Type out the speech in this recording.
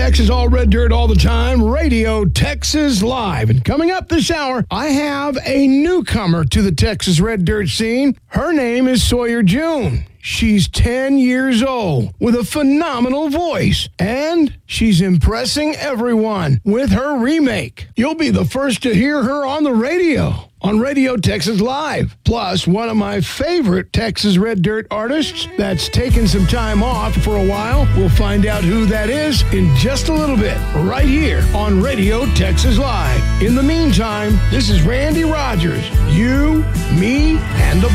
Texas, all red dirt all the time, Radio Texas Live. And coming up this hour, I have a newcomer to the Texas red dirt scene. Her name is Sawyer June. She's 10 years old with a phenomenal voice, and she's impressing everyone with her remake. You'll be the first to hear her on the radio on Radio Texas Live. Plus, one of my favorite Texas red dirt artists that's taken some time off for a while. We'll find out who that is in just a little bit, right here on Radio Texas Live. In the meantime, this is Randy Rogers. You, me, and the